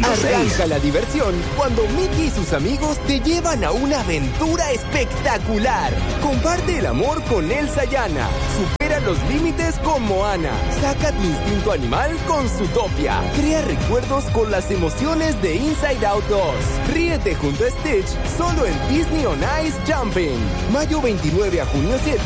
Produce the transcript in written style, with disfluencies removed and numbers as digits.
Nintendo 6. Arranca la diversión cuando Mickey y sus amigos te llevan a una aventura espectacular. Comparte el amor con Elsa y Anna. Supera los límites con Moana. Saca tu instinto animal con Zootopia. Crea recuerdos con las emociones de Inside Out 2. Ríete junto a Stitch solo en Disney on Ice Jumping. Mayo 29 a junio 7